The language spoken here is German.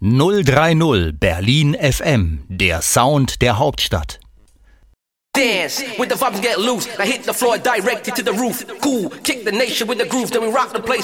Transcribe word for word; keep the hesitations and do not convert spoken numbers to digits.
null drei null Berlin F M, der Sound der Hauptstadt. Dance with the vibes, get loose. I hit the floor directed to the roof. Cool, kick the nation with the groove. Then we rock the place